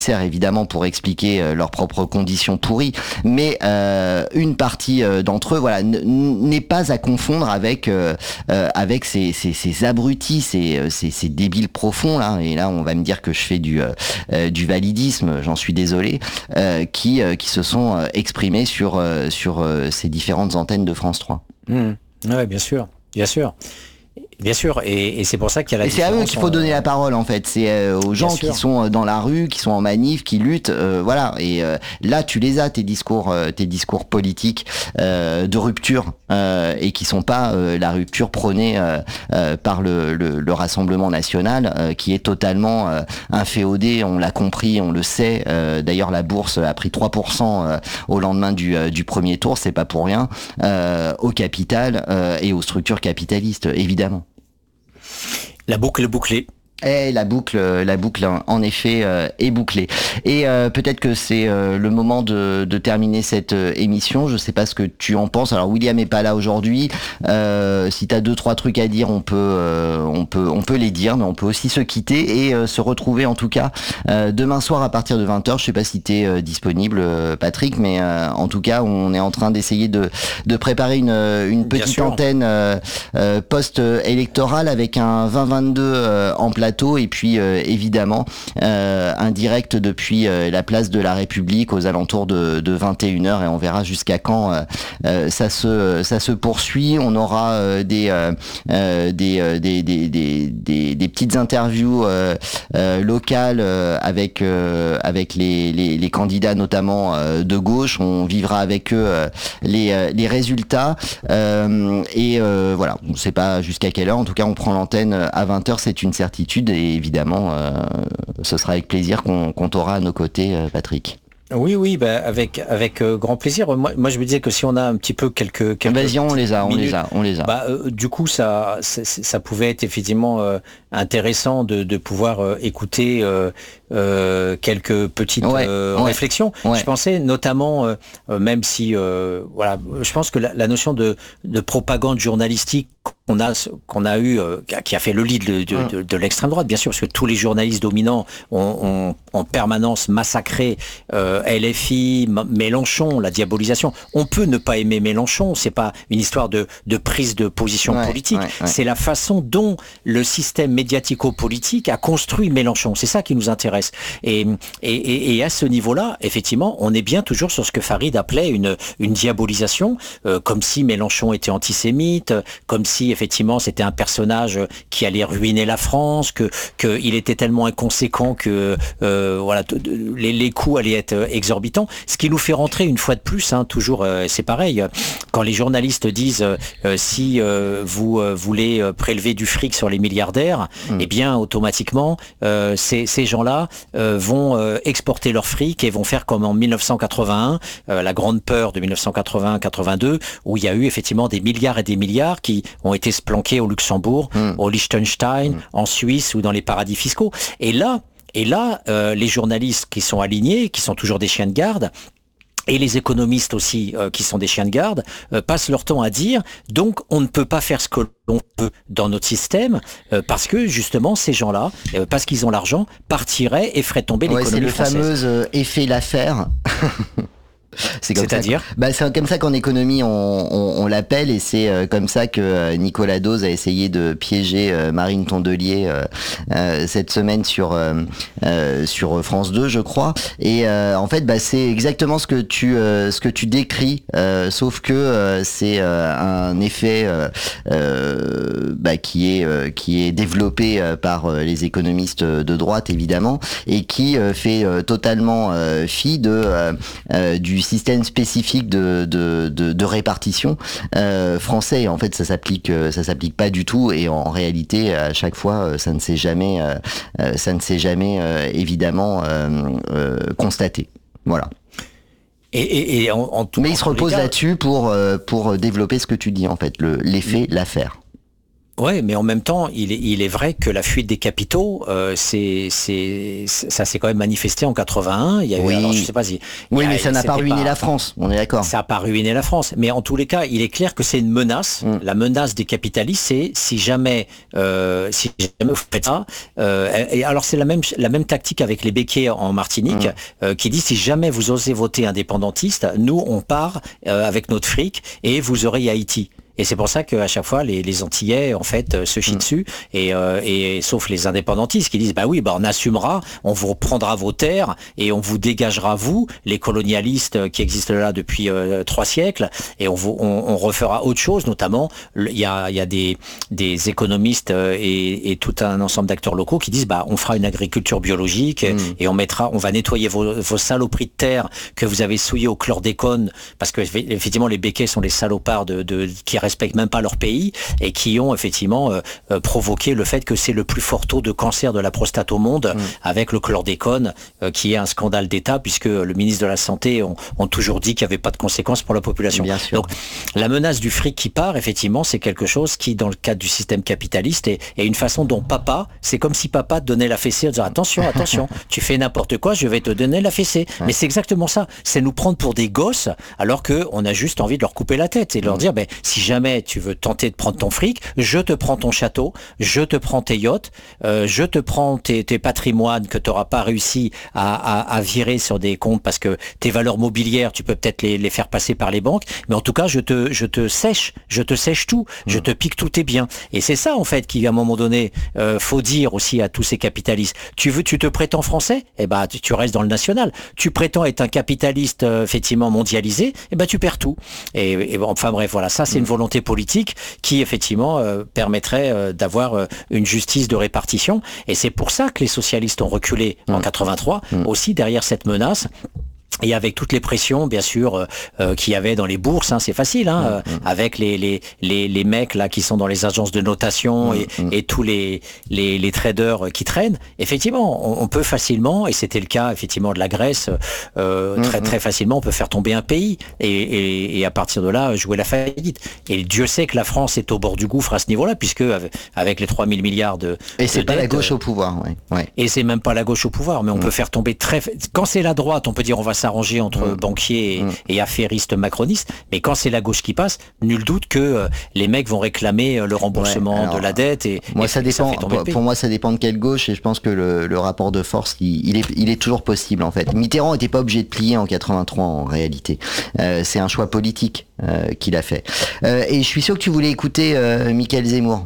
évidemment pour expliquer leurs propres conditions pourries, mais une partie d'entre eux, voilà, n'est pas à confondre avec ces abrutis, ces débiles profonds là. Et là, on va me dire que je fais du validisme, j'en suis désolé, qui se sont exprimés sur ces différentes antennes de France 3. Ouais, bien sûr, bien sûr. Bien sûr, et c'est pour ça qu'il y a la différence. Et c'est à eux qu'il faut donner la parole, en fait. C'est aux gens qui sont dans la rue, qui sont en manif, qui luttent, voilà. Et là, tu les as, tes discours politiques de rupture, et qui sont pas la rupture prônée par le Rassemblement national, qui est totalement inféodé. On l'a compris, on le sait. D'ailleurs, la bourse a pris 3% au lendemain du premier tour. C'est pas pour rien. Au capital et aux structures capitalistes, évidemment. La boucle est bouclée. Et la boucle en effet est bouclée. Et peut-être que c'est le moment de terminer cette émission. Je sais pas ce que tu en penses. Alors William est pas là aujourd'hui. Si t'as 2-3 trucs à dire, on peut les dire, mais on peut aussi se quitter et se retrouver en tout cas demain soir à partir de 20h. Je sais pas si t'es disponible, Patrick, mais en tout cas on est en train d'essayer de préparer une petite antenne post-électorale avec un 2022 en plateau. Et puis évidemment un direct depuis la place de la République aux alentours de 21h, et on verra jusqu'à quand ça se poursuit. On aura des petites interviews locales avec les candidats notamment de gauche. On vivra avec eux les résultats et voilà, on ne sait pas jusqu'à quelle heure. En tout cas, on prend l'antenne à 20h, c'est une certitude. Et évidemment, ce sera avec plaisir qu'on t'aura à nos côtés, Patrick. Oui, bah avec grand plaisir. Moi, je me disais que si on a un petit peu quelques vas-y, on les a. Bah, du coup, ça pouvait être effectivement intéressant de pouvoir écouter quelques petites réflexions. Ouais. Je pensais notamment, même si voilà, je pense que la notion de propagande journalistique qu'on a eu, qui a fait le lead de l'extrême droite, bien sûr, parce que tous les journalistes dominants ont en permanence massacré LFI, Mélenchon, la diabolisation. On peut ne pas aimer Mélenchon, c'est pas une histoire de prise de position politique, c'est la façon dont le système médiatico-politique a construit Mélenchon. C'est ça qui nous intéresse. Et à ce niveau-là, effectivement, on est bien toujours sur ce que Farid appelait une diabolisation, comme si Mélenchon était antisémite, comme si effectivement c'était un personnage qui allait ruiner la France, qu'il était tellement inconséquent que voilà, les coûts allaient être exorbitants. Ce qui nous fait rentrer une fois de plus, toujours, c'est pareil, quand les journalistes disent si vous voulez prélever du fric sur les milliardaires, eh bien automatiquement ces gens-là vont exporter leur fric et vont faire comme en 1981, la grande peur de 1981-82, où il y a eu effectivement des milliards et des milliards qui ont été se planquer au Luxembourg, au Liechtenstein, en Suisse ou dans les paradis fiscaux. Et là, les journalistes qui sont alignés, qui sont toujours des chiens de garde, et les économistes aussi, qui sont des chiens de garde, passent leur temps à dire donc on ne peut pas faire ce que l'on peut dans notre système, parce que justement ces gens-là, parce qu'ils ont l'argent, partiraient et feraient tomber l'économie française. C'est le fameux effet l'affaire. C'est-à-dire c'est comme ça qu'en économie on l'appelle, et c'est comme ça que Nicolas Dose a essayé de piéger Marine Tondelier cette semaine sur France 2, je crois. Et en fait, c'est exactement ce que tu décris, sauf que c'est un effet qui est développé par les économistes de droite évidemment, et qui fait totalement fi du système spécifique de répartition français. En fait, ça s'applique pas du tout, et en réalité, à chaque fois, ça ne s'est jamais évidemment constaté. Voilà. Mais il se repose là-dessus pour développer ce que tu dis, en fait, l'effet l'affaire. Ouais, mais en même temps, il est vrai que la fuite des capitaux, ça s'est quand même manifesté en 81. Il y avait, alors je sais pas si. Oui, mais ça n'a pas ruiné la France. On est d'accord. Ça n'a pas ruiné la France, mais en tous les cas, il est clair que c'est une menace. La menace des capitalistes, c'est si jamais vous faites ça. Et alors c'est la même tactique avec les béquets en Martinique, qui dit si jamais vous osez voter indépendantiste, nous on part avec notre fric et vous aurez Haïti. Et c'est pour ça qu'à chaque fois, les Antillais, en fait, se chient dessus, et sauf les indépendantistes qui disent, bah oui, bah on assumera, on vous reprendra vos terres, et on vous dégagera, vous, les colonialistes qui existent là depuis 3 siècles, et on refera autre chose, notamment, il y a des économistes et tout un ensemble d'acteurs locaux qui disent, bah on fera une agriculture biologique, et on va nettoyer vos saloperies de terre que vous avez souillées au chlordécone, parce que effectivement, les béquets sont les salopards qui respectent même pas leur pays et qui ont effectivement provoqué le fait que c'est le plus fort taux de cancer de la prostate au monde avec le chlordécone qui est un scandale d'État puisque le ministre de la Santé ont toujours dit qu'il n'y avait pas de conséquences pour la population. Bien sûr. Donc la menace du fric qui part, effectivement, c'est quelque chose qui, dans le cadre du système capitaliste, est une façon dont c'est comme si papa te donnait la fessée en disant attention, tu fais n'importe quoi, je vais te donner la fessée. Ouais. Mais c'est exactement ça. C'est nous prendre pour des gosses alors qu'on a juste envie de leur couper la tête et de leur dire si jamais tu veux tenter de prendre ton fric, je te prends ton château, je te prends tes yachts, je te prends tes patrimoines que tu n'auras pas réussi à virer sur des comptes parce que tes valeurs mobilières, tu peux peut-être les faire passer par les banques, mais en tout cas, je te sèche tout, je te pique tous tes biens. Et c'est ça, en fait, qui, à un moment donné, faut dire aussi à tous ces capitalistes. Tu te prétends français? Eh ben, tu restes dans le national. Tu prétends être un capitaliste, effectivement, mondialisé? Eh ben, tu perds tout. Et enfin, bref, voilà. Ça, c'est une volonté politique qui, effectivement, permettrait d'avoir une justice de répartition. Et c'est pour ça que les socialistes ont reculé en 83, aussi derrière cette menace. Et avec toutes les pressions, bien sûr, qu'il y avait dans les bourses, c'est facile, avec les mecs là qui sont dans les agences de notation et tous les traders qui traînent. Effectivement, on peut facilement, et c'était le cas effectivement de la Grèce, très très facilement, on peut faire tomber un pays et à partir de là jouer la faillite. Et Dieu sait que la France est au bord du gouffre à ce niveau-là, puisque avec les 3 000 milliards de et c'est de pas dettes, la gauche au pouvoir, ouais. Et c'est même pas la gauche au pouvoir, mais on peut faire tomber quand c'est la droite, on peut dire on va s'arranger entre banquiers et affairistes macronistes, mais quand c'est la gauche qui passe, nul doute que les mecs vont réclamer le remboursement de la dette. Moi, ça dépend. Pour moi, ça dépend de quelle gauche, et je pense que le rapport de force, il est toujours possible en fait. Mitterrand n'était pas obligé de plier en 83 en réalité. C'est un choix politique qu'il a fait. Et je suis sûr que tu voulais écouter Michaël Zemmour.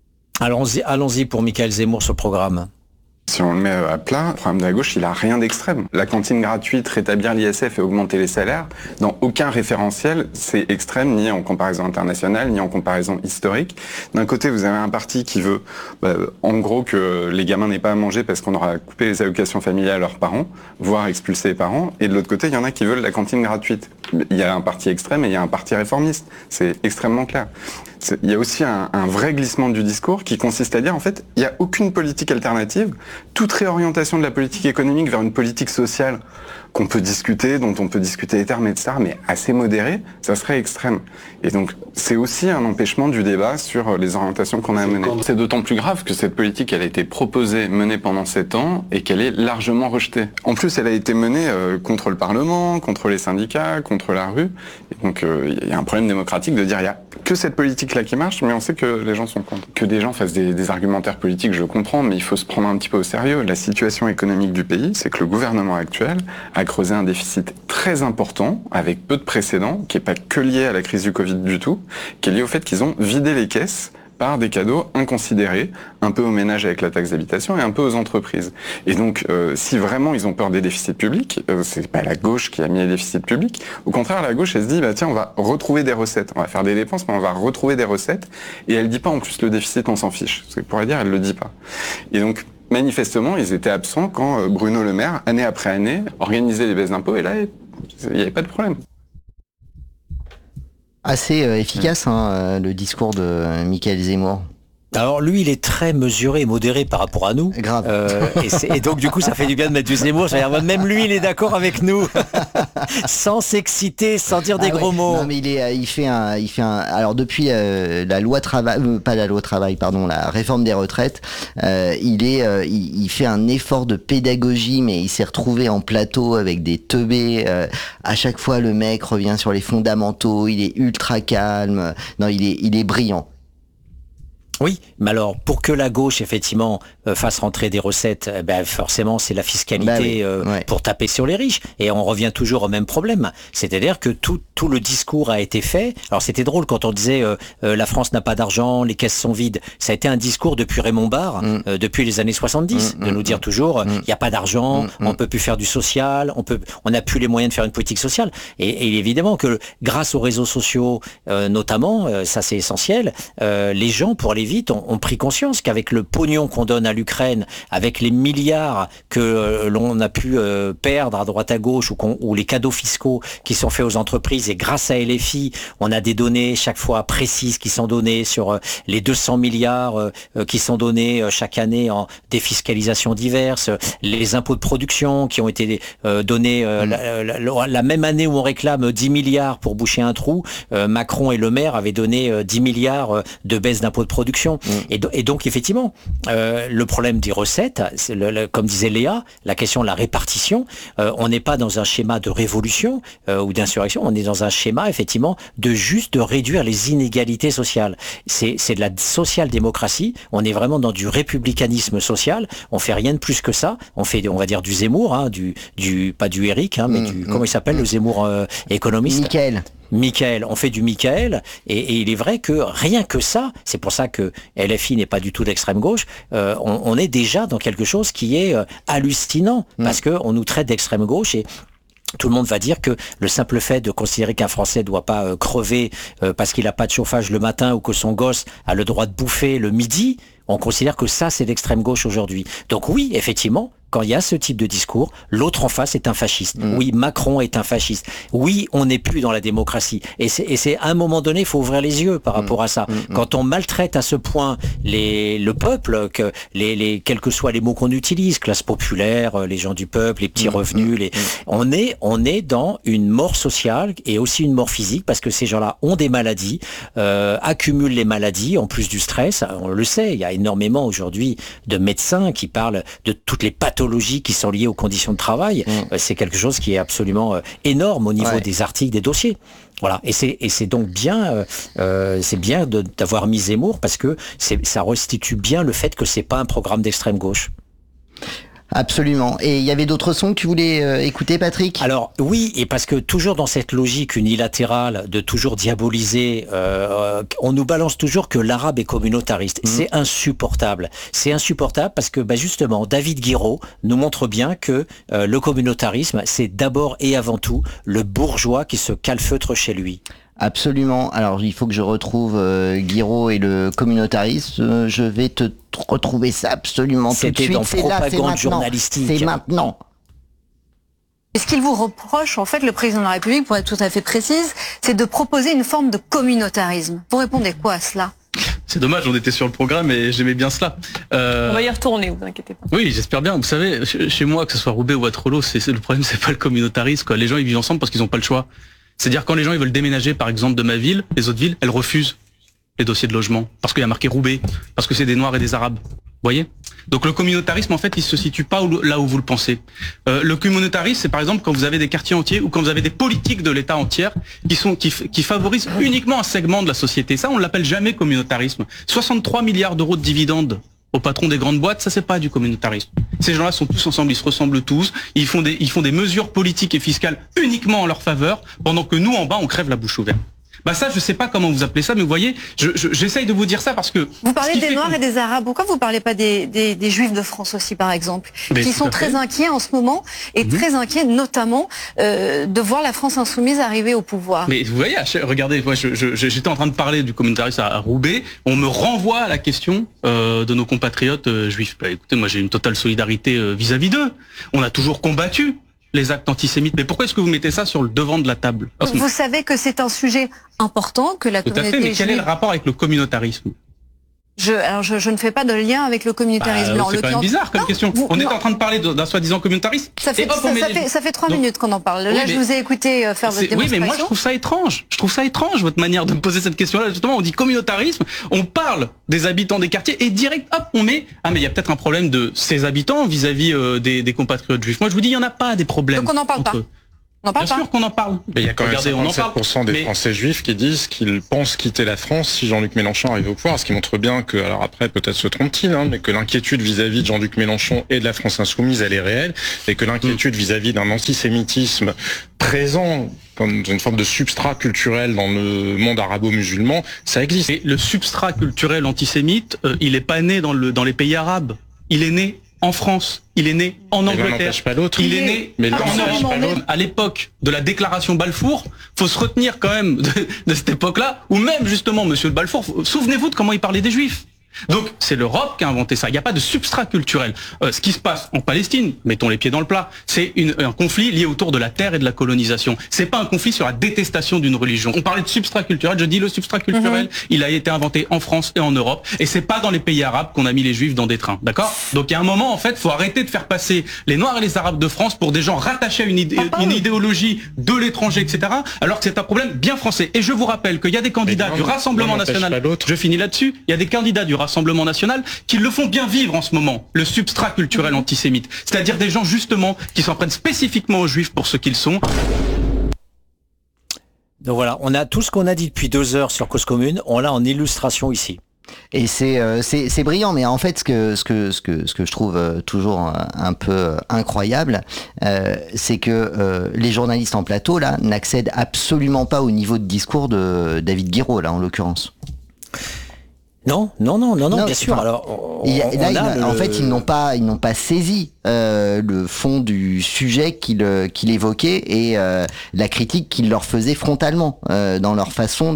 Allons-y pour Michaël Zemmour sur le programme. Si on le met à plat, le programme de la gauche, il a rien d'extrême. La cantine gratuite, rétablir l'ISF et augmenter les salaires, dans aucun référentiel, c'est extrême, ni en comparaison internationale, ni en comparaison historique. D'un côté, vous avez un parti qui veut, en gros, que les gamins n'aient pas à manger parce qu'on aura coupé les allocations familiales à leurs parents, voire expulsé les parents. Et de l'autre côté, il y en a qui veulent la cantine gratuite. Il y a un parti extrême et il y a un parti réformiste. C'est extrêmement clair. Il y a aussi un vrai glissement du discours qui consiste à dire, en fait, il n'y a aucune politique alternative. Toute réorientation de la politique économique vers une politique sociale qu'on peut discuter, dont on peut discuter les termes, etc., mais assez modérée, ça serait extrême. Et donc, c'est aussi un empêchement du débat sur les orientations qu'on a à mener. C'est d'autant plus grave que cette politique, elle a été proposée, menée pendant 7 ans, et qu'elle est largement rejetée. En plus, elle a été menée contre le Parlement, contre les syndicats, contre la rue. Et donc, il y a un problème démocratique de dire, il n'y a que cette politique-là qui marche, mais on sait que les gens sont contre. Que des gens fassent des argumentaires politiques, je comprends, mais il faut se prendre un petit peu au sérieux. La situation économique du pays, c'est que le gouvernement actuel a creusé un déficit très important, avec peu de précédents, qui n'est pas que lié à la crise du Covid du tout, qui est lié au fait qu'ils ont vidé les caisses par des cadeaux inconsidérés, un peu aux ménages avec la taxe d'habitation et un peu aux entreprises. Et donc, si vraiment ils ont peur des déficits publics, c'est pas la gauche qui a mis les déficits publics. Au contraire, la gauche, elle se dit, tiens, on va retrouver des recettes. On va faire des dépenses, mais on va retrouver des recettes. Et elle dit pas, en plus, le déficit, on s'en fiche. C'est pour dire, elle le dit pas. Et donc, manifestement, ils étaient absents quand Bruno Le Maire, année après année, organisait des baisses d'impôts, et là, il n'y avait pas de problème. Assez efficace, le discours de Michaël Zemmour. Alors lui, il est très mesuré et modéré par rapport à nous. Grave. Et donc du coup, ça fait du bien de mettre du Zemmour. Même lui, il est d'accord avec nous, sans s'exciter, sans dire des gros mots. Non, mais il fait un. Alors depuis la loi travail, pas la loi travail, pardon, la réforme des retraites, il fait un effort de pédagogie, mais il s'est retrouvé en plateau avec des teubés. À chaque fois, le mec revient sur les fondamentaux. Il est ultra calme. Non, il est brillant. Oui, mais alors pour que la gauche effectivement fasse rentrer des recettes, forcément c'est la fiscalité pour taper sur les riches. Et on revient toujours au même problème. C'est-à-dire que tout le discours a été fait. Alors c'était drôle quand on disait la France n'a pas d'argent, les caisses sont vides. Ça a été un discours depuis Raymond Barre, depuis les années 70, de nous dire toujours il n'y a pas d'argent, on peut plus faire du social, on n'a plus les moyens de faire une politique sociale. Et évidemment que grâce aux réseaux sociaux notamment, ça c'est essentiel, les gens pour aller vite ont pris conscience qu'avec le pognon qu'on donne à l'Ukraine, avec les milliards que l'on a pu perdre à droite à gauche ou les cadeaux fiscaux qui sont faits aux entreprises, et grâce à LFI, on a des données chaque fois précises qui sont données sur les 200 milliards qui sont donnés chaque année en défiscalisation diverses, les impôts de production qui ont été donnés la même année où on réclame 10 milliards pour boucher un trou, Macron et Le Maire avaient donné 10 milliards de baisse d'impôts de production. Et donc effectivement, le problème des recettes, comme disait Léa, la question de la répartition, on n'est pas dans un schéma de révolution ou d'insurrection, on est dans un schéma effectivement de réduire les inégalités sociales. C'est de la social-démocratie, on est vraiment dans du républicanisme social, on fait rien de plus que ça, on va dire du Zemmour, hein, pas du Éric, hein, mais comment il s'appelle, le Zemmour économiste Michael, on fait du Michael, et il est vrai que rien que ça, c'est pour ça que LFI n'est pas du tout d'extrême gauche, on est déjà dans quelque chose qui est hallucinant, parce que on nous traite d'extrême gauche, et tout le monde va dire que le simple fait de considérer qu'un Français doit pas crever parce qu'il a pas de chauffage le matin, ou que son gosse a le droit de bouffer le midi, on considère que ça c'est l'extrême gauche aujourd'hui. Donc oui, effectivement, quand il y a ce type de discours, l'autre en face est un fasciste. Oui, Macron est un fasciste. Oui, on n'est plus dans la démocratie. Et c'est à un moment donné, il faut ouvrir les yeux par rapport à ça. Quand on maltraite à ce point le peuple, quels que soient les mots qu'on utilise, classe populaire, les gens du peuple, les petits revenus, on est dans une mort sociale et aussi une mort physique, parce que ces gens-là ont des maladies, accumulent les maladies, en plus du stress. On le sait, il y a énormément aujourd'hui de médecins qui parlent de toutes les pathologies qui sont liées aux conditions de travail. C'est quelque chose qui est absolument énorme au niveau des articles, des dossiers. Voilà. Et c'est donc bien, c'est bien d'avoir mis Zemmour, parce que ça restitue bien le fait que c'est pas un programme d'extrême gauche. Absolument. Et il y avait d'autres sons que tu voulais écouter, Patrick ? Alors oui, et parce que toujours dans cette logique unilatérale de toujours diaboliser, on nous balance toujours que l'arabe est communautariste. C'est insupportable. C'est insupportable parce que justement, David Guiraud nous montre bien que le communautarisme, c'est d'abord et avant tout le bourgeois qui se calfeutre chez lui. Absolument. Alors, il faut que je retrouve Guiraud et le communautarisme. Je vais te retrouver ça absolument tout de suite. C'était dans Propagande journalistique. C'est maintenant. Ce qu'il vous reproche, en fait, le président de la République, pour être tout à fait précise, c'est de proposer une forme de communautarisme. Vous répondez quoi à cela ? C'est dommage, on était sur le programme et j'aimais bien cela. On va y retourner, vous inquiétez pas. Oui, j'espère bien. Vous savez, chez moi, que ce soit Roubaix ou Wattrelos, le problème, c'est pas le communautarisme, quoi. Les gens, ils vivent ensemble parce qu'ils n'ont pas le choix. C'est-à-dire quand les gens ils veulent déménager par exemple de ma ville, les autres villes, elles refusent les dossiers de logement parce qu'il y a marqué Roubaix, parce que c'est des Noirs et des Arabes. Vous voyez ? Donc le communautarisme en fait il se situe pas là où vous le pensez. Le communautarisme c'est par exemple quand vous avez des quartiers entiers ou quand vous avez des politiques de l'État entière qui favorisent uniquement un segment de la société. Ça on l'appelle jamais communautarisme. 63 milliards d'euros de dividendes au patron des grandes boîtes, ça c'est pas du communautarisme. Ces gens-là sont tous ensemble, ils se ressemblent tous, ils font des mesures politiques et fiscales uniquement en leur faveur, pendant que nous en bas on crève la bouche ouverte. Ça, je sais pas comment vous appelez ça, mais vous voyez, j'essaye de vous dire ça parce que... Vous parlez des Noirs et des Arabes, pourquoi vous parlez pas des Juifs de France aussi, par exemple, qui sont très inquiets en ce moment, et très inquiets notamment de voir la France insoumise arriver au pouvoir. Mais vous voyez, regardez, moi, j'étais en train de parler du communautarisme à Roubaix, on me renvoie à la question de nos compatriotes juifs. Écoutez, moi j'ai une totale solidarité vis-à-vis d'eux. On a toujours combattu les actes antisémites. Mais pourquoi est-ce que vous mettez ça sur le devant de la table ? Vous savez que c'est un sujet important, que la communauté juive... Tout à fait, mais quel est le rapport avec le communautarisme ? Je ne fais pas de lien avec le communautarisme. C'est quand même bizarre comme question. On est en train de parler d'un soi-disant communautarisme. Ça fait 3 minutes qu'on en parle. Là, je vous ai écouté faire votre démonstration. Oui, mais moi, je trouve ça étrange. Je trouve ça étrange, votre manière de me poser cette question-là. Justement, on dit communautarisme, on parle des habitants des quartiers et direct, hop, on met... Ah, mais il y a peut-être un problème de ces habitants vis-à-vis des compatriotes juifs. Moi, je vous dis, il n'y en a pas des problèmes. Donc on n'en parle pas. Bien sûr qu'on en parle. Mais il y a quand même 57% des Français juifs qui disent qu'ils pensent quitter la France si Jean-Luc Mélenchon arrive au pouvoir, ce qui montre bien que, alors après peut-être se trompe-t-il, mais que l'inquiétude vis-à-vis de Jean-Luc Mélenchon et de la France insoumise, elle est réelle, et que l'inquiétude vis-à-vis d'un antisémitisme présent comme une forme de substrat culturel dans le monde arabo-musulman, ça existe. Et le substrat culturel antisémite, il est pas né dans les pays arabes, il est né en France, il est né en Angleterre, il est né en Europe. À l'époque de la déclaration Balfour, faut se retenir quand même de cette époque-là, où même justement Monsieur Balfour, souvenez-vous de comment il parlait des Juifs. Donc c'est l'Europe qui a inventé ça. Il n'y a pas de substrat culturel. Ce qui se passe en Palestine, mettons les pieds dans le plat, c'est un conflit lié autour de la terre et de la colonisation. C'est pas un conflit sur la détestation d'une religion. On parlait de substrat culturel. Je dis le substrat culturel, il a été inventé en France et en Europe, et c'est pas dans les pays arabes qu'on a mis les Juifs dans des trains. D'accord ? Donc il y a un moment, en fait, faut arrêter de faire passer les Noirs et les Arabes de France pour des gens rattachés à une idéologie de l'étranger, etc. Alors que c'est un problème bien français. Et je vous rappelle qu'il y a des candidats du Rassemblement national. Je finis là-dessus. Il y a des candidats du Rassemblement national qui le font bien vivre en ce moment, le substrat culturel antisémite. C'est-à-dire des gens justement qui s'en prennent spécifiquement aux Juifs pour ce qu'ils sont. Donc voilà, on a tout ce qu'on a dit depuis 2 heures sur Cause Commune, on l'a en illustration ici. Et c'est brillant, mais en fait ce que je trouve toujours un peu incroyable, c'est que les journalistes en plateau là n'accèdent absolument pas au niveau de discours de David Guiraud là en l'occurrence. Non, bien sûr. Alors, en fait, ils n'ont pas saisi le fond du sujet qu'il évoquait et la critique qu'il leur faisait frontalement dans leur façon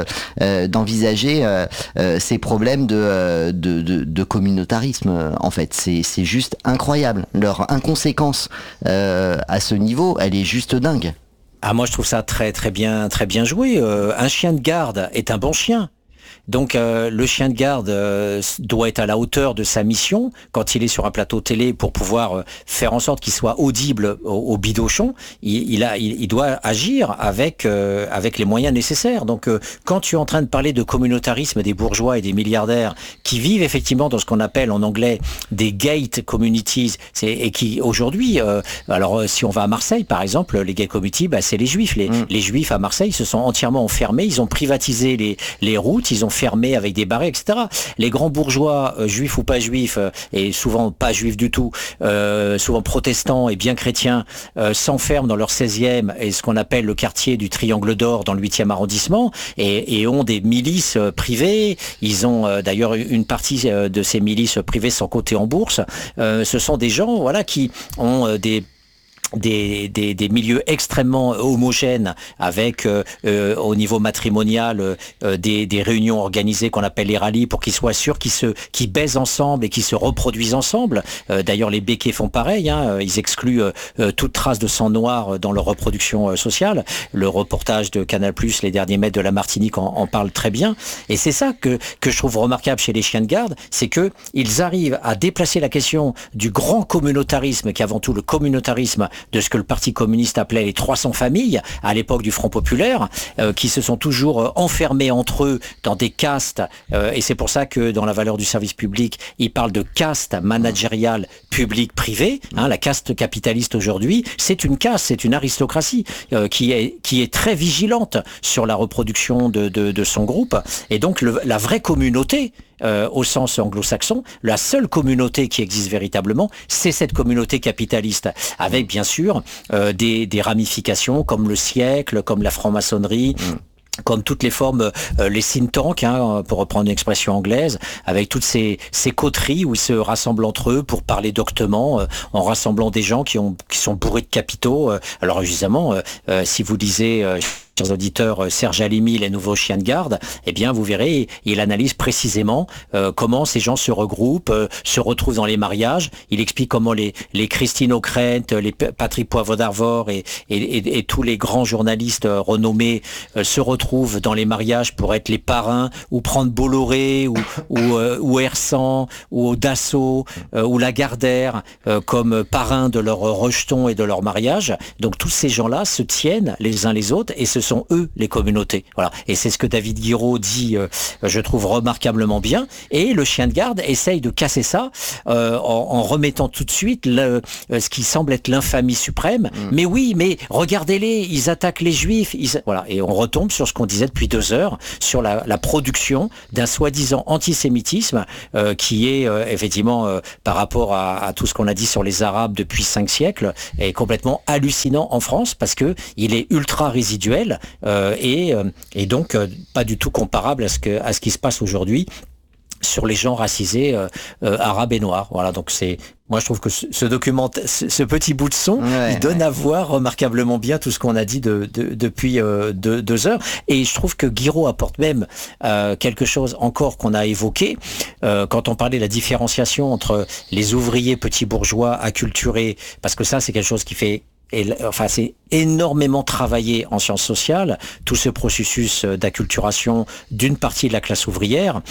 d'envisager ces problèmes de communautarisme. En fait, c'est juste incroyable. Leur inconséquence à ce niveau, elle est juste dingue. Ah, moi, je trouve ça très bien joué. Un chien de garde est un bon chien. Donc le chien de garde doit être à la hauteur de sa mission quand il est sur un plateau télé pour pouvoir faire en sorte qu'il soit audible au bidochon. Il doit agir avec les moyens nécessaires. Donc quand tu es en train de parler de communautarisme des bourgeois et des milliardaires qui vivent effectivement dans ce qu'on appelle en anglais des gate communities, et qui aujourd'hui, alors si on va à Marseille par exemple, les gate communities, c'est les juifs. Les juifs à Marseille se sont entièrement enfermés, ils ont privatisé les routes, ils ont fermé avec des barrières, etc. Les grands bourgeois, juifs ou pas juifs, et souvent pas juifs du tout, souvent protestants et bien chrétiens, s'enferment dans leur 16e et ce qu'on appelle le quartier du Triangle d'Or dans le 8e arrondissement et ont des milices privées. Ils ont d'ailleurs une partie de ces milices privées sont cotées en bourse. Ce sont des gens qui ont des milieux extrêmement homogènes avec au niveau matrimonial des réunions organisées qu'on appelle les rallyes pour qu'ils soient sûrs qu'ils baisent ensemble et qu'ils se reproduisent ensemble. D'ailleurs les béquets font pareil, ils excluent toute trace de sang noir dans leur reproduction sociale. Le reportage de Canal+, les derniers mètres de la Martinique en parle très bien. Et c'est ça que je trouve remarquable chez les chiens de garde, c'est que ils arrivent à déplacer la question du grand communautarisme qui est avant tout le communautarisme de ce que le Parti communiste appelait les 300 familles à l'époque du Front populaire, qui se sont toujours enfermés entre eux dans des castes, et c'est pour ça que dans la valeur du service public, ils parlent de caste managériale public-privé. La caste capitaliste aujourd'hui, c'est une caste, c'est une aristocratie qui est très vigilante sur la reproduction de son groupe, et donc la vraie communauté, au sens anglo-saxon, la seule communauté qui existe véritablement, c'est cette communauté capitaliste, avec bien sûr des ramifications comme le siècle, comme la franc-maçonnerie, comme toutes les formes, les think tanks, pour reprendre une expression anglaise, avec toutes ces coteries où ils se rassemblent entre eux pour parler doctement, en rassemblant des gens qui sont bourrés de capitaux. Alors évidemment, si vous lisez chers auditeurs, Serge Halimi, les nouveaux chiens de garde, eh bien, vous verrez, il analyse précisément comment ces gens se regroupent, se retrouvent dans les mariages. Il explique comment les Christine Ockrent, les Patrick Poivre d'Arvor et tous les grands journalistes renommés se retrouvent dans les mariages pour être les parrains ou prendre Bolloré ou Hersant ou Dassault ou Lagardère comme parrains de leur rejeton et de leur mariage. Donc tous ces gens-là se tiennent les uns les autres et ce sont eux les communautés. Voilà. Et c'est ce que David Guiraud dit, je trouve remarquablement bien. Et le chien de garde essaye de casser ça en remettant tout de suite ce qui semble être l'infamie suprême. Mais oui, mais regardez-les, ils attaquent les juifs. Voilà. Et on retombe sur ce qu'on disait depuis 2 heures, sur la production d'un soi-disant antisémitisme qui est effectivement par rapport à tout ce qu'on a dit sur les Arabes depuis 5 siècles est complètement hallucinant en France parce que il est ultra résiduel et donc pas du tout comparable à ce qui se passe aujourd'hui sur les gens racisés arabes et noirs. Voilà, donc moi je trouve que ce document, ce petit bout de son, il donne à voir remarquablement bien tout ce qu'on a dit depuis 2 heures. Et je trouve que Guiraud apporte même quelque chose encore qu'on a évoqué quand on parlait de la différenciation entre les ouvriers petits bourgeois acculturés, parce que ça c'est quelque chose qui fait c'est énormément travaillé en sciences sociales, tout ce processus d'acculturation d'une partie de la classe ouvrière,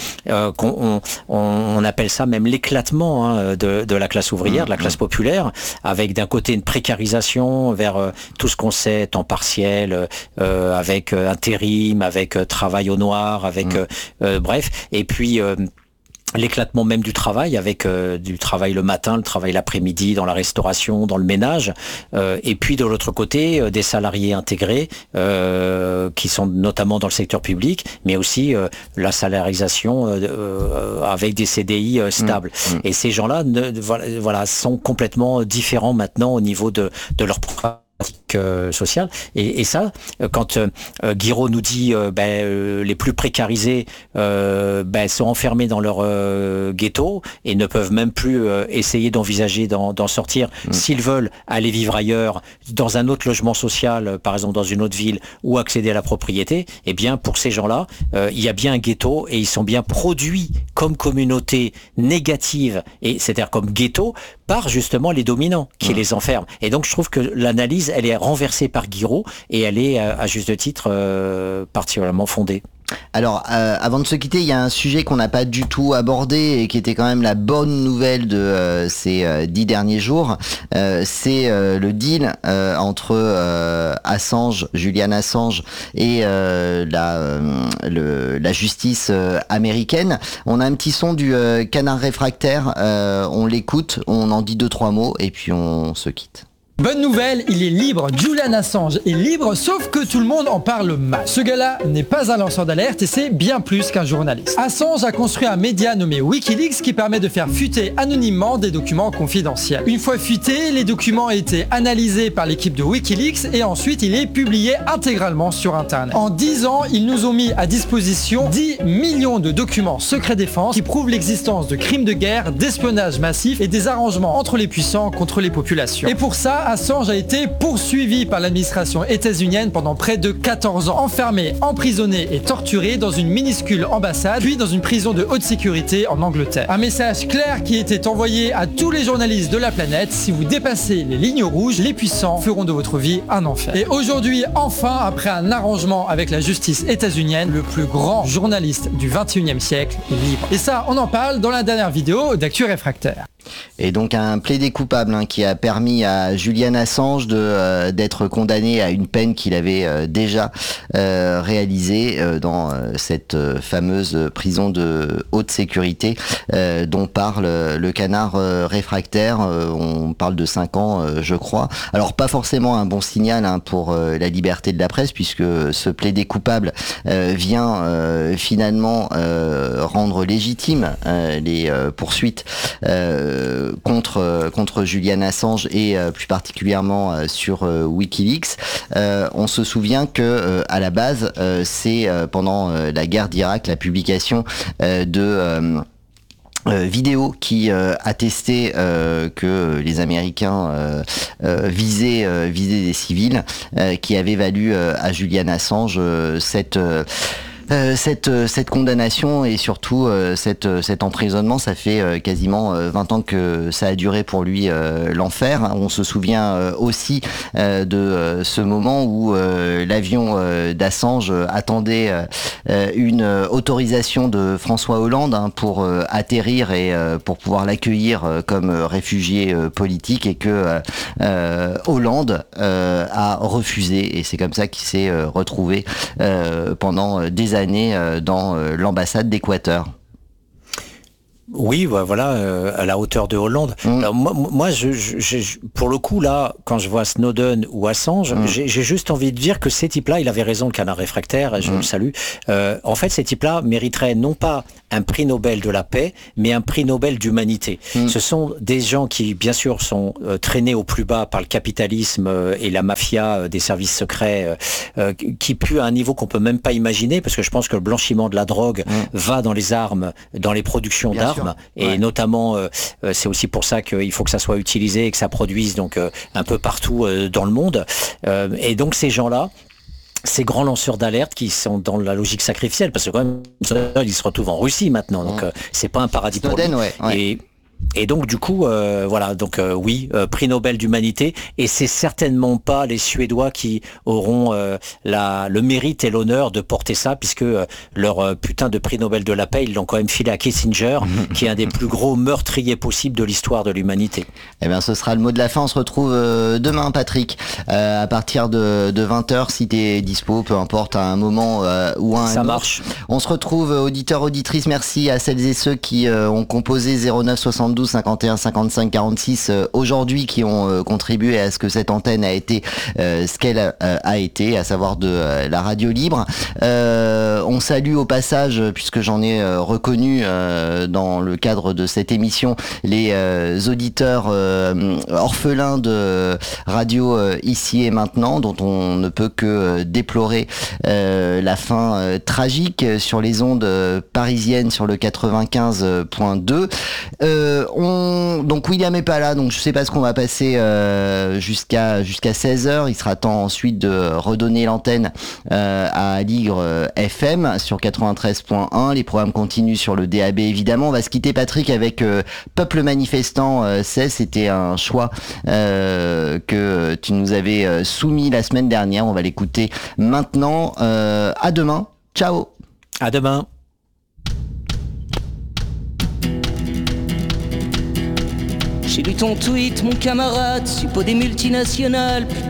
on appelle ça même l'éclatement de la classe ouvrière, de la classe populaire, avec d'un côté une précarisation vers tout ce qu'on sait, temps partiel, avec intérim, avec travail au noir, avec bref, et puis l'éclatement même du travail avec du travail le matin, le travail l'après-midi, dans la restauration, dans le ménage, et puis de l'autre côté des salariés intégrés qui sont notamment dans le secteur public, mais aussi la salarisation avec des CDI stables. Et ces gens-là sont complètement différents maintenant au niveau de leur pratique sociale. Et ça, quand Guiraud nous dit les plus précarisés sont enfermés dans leur ghetto et ne peuvent même plus essayer d'envisager d'en sortir s'ils veulent aller vivre ailleurs, dans un autre logement social, par exemple dans une autre ville, ou accéder à la propriété, eh bien pour ces gens-là, il y a bien un ghetto et ils sont bien produits comme communauté négative, et c'est-à-dire comme ghetto, par justement les dominants qui les enferment. Et donc je trouve que l'analyse, elle est renversée par Guiraud et elle est à juste titre particulièrement fondée. Alors, avant de se quitter, il y a un sujet qu'on n'a pas du tout abordé et qui était quand même la bonne nouvelle de ces 10 derniers jours. C'est le deal entre Assange, Julian Assange et la justice américaine. On a un petit son du Canard réfractaire, on l'écoute, on en dit 2-3 mots et puis on se quitte. Bonne nouvelle, il est libre. Julian Assange est libre, sauf que tout le monde en parle mal. Ce gars-là n'est pas un lanceur d'alerte et c'est bien plus qu'un journaliste. Assange a construit un média nommé Wikileaks qui permet de faire fuiter anonymement des documents confidentiels. Une fois fuités, les documents ont été analysés par l'équipe de Wikileaks et ensuite il est publié intégralement sur Internet. En 10 ans, ils nous ont mis à disposition 10 millions de documents secret défense qui prouvent l'existence de crimes de guerre, d'espionnage massif et des arrangements entre les puissants contre les populations. Et pour ça, Assange a été poursuivi par l'administration états-unienne pendant près de 14 ans, enfermé, emprisonné et torturé dans une minuscule ambassade, puis dans une prison de haute sécurité en Angleterre. Un message clair qui était envoyé à tous les journalistes de la planète: si vous dépassez les lignes rouges, les puissants feront de votre vie un enfer. Et aujourd'hui, enfin, après un arrangement avec la justice états-unienne, le plus grand journaliste du 21e siècle est libre. Et ça, on en parle dans la dernière vidéo d'Actu Réfractaire. Et donc un plaidé coupable qui a permis à Julian Assange d'être condamné à une peine qu'il avait déjà réalisée dans cette fameuse prison de haute sécurité dont parle le Canard réfractaire. On parle de 5 ans, je crois. Alors pas forcément un bon signal pour la liberté de la presse, puisque ce plaidé coupable vient finalement rendre légitime les poursuites contre Julian Assange et plus particulièrement sur Wikileaks. On se souvient que à la base, c'est pendant la guerre d'Irak, la publication vidéo qui attestait que les Américains visaient des civils, qui avait valu à Julian Assange cette condamnation et surtout cet emprisonnement. Ça fait quasiment 20 ans que ça a duré pour lui, l'enfer. On se souvient aussi de ce moment où l'avion d'Assange attendait une autorisation de François Hollande pour atterrir et pour pouvoir l'accueillir comme réfugié politique, et que Hollande a refusé, et c'est comme ça qu'il s'est retrouvé pendant des années dans l'ambassade d'Équateur. Oui, voilà, à la hauteur de Hollande. Alors, moi, pour le coup, là, quand je vois Snowden ou Assange, j'ai juste envie de dire que ces types-là, il avait raison, le canard réfractaire, et je le salue. En fait, ces types-là mériteraient non pas un prix Nobel de la paix, mais un prix Nobel d'humanité. Ce sont des gens qui, bien sûr, sont traînés au plus bas par le capitalisme et la mafia des services secrets, qui puent à un niveau qu'on peut même pas imaginer, parce que je pense que le blanchiment de la drogue va dans les armes, dans les productions d'armes. Et notamment, c'est aussi pour ça qu'il faut que ça soit utilisé et que ça produise donc un peu partout dans le monde. Et donc ces gens-là, ces grands lanceurs d'alerte qui sont dans la logique sacrificielle, parce que quand même, ils se retrouvent en Russie maintenant, donc c'est pas un paradis pour lui. Et donc du coup, voilà, donc oui, prix Nobel d'humanité, et c'est certainement pas les Suédois qui auront le mérite et l'honneur de porter ça, puisque leur putain de prix Nobel de la paix, ils l'ont quand même filé à Kissinger, qui est un des plus gros meurtriers possibles de l'histoire de l'humanité. Eh bien, ce sera le mot de la fin. On se retrouve demain, Patrick, à partir de 20h, si t'es dispo, peu importe, à un moment ou à un autre. Ça marche. On se retrouve, auditeurs, auditrices. Merci à celles et ceux qui ont composé 09 72 51 55 46 aujourd'hui, qui ont contribué à ce que cette antenne a été ce qu'elle a été, à savoir de la radio libre. On salue au passage, puisque j'en ai reconnu dans le cadre de cette émission, les auditeurs orphelins de radio Ici et Maintenant, dont on ne peut que déplorer la fin tragique sur les ondes parisiennes sur le 95.2. Donc William est pas là, donc je sais pas ce qu'on va passer jusqu'à 16h. Il sera temps ensuite de redonner l'antenne à Aligre FM sur 93.1. Les programmes continuent sur le DAB évidemment. On va se quitter, Patrick, avec Peuple Manifestant. C'était un choix que tu nous avais soumis la semaine dernière. On va l'écouter maintenant. À demain. Ciao. À demain. J'ai lu ton tweet, mon camarade, suppôt des multinationales.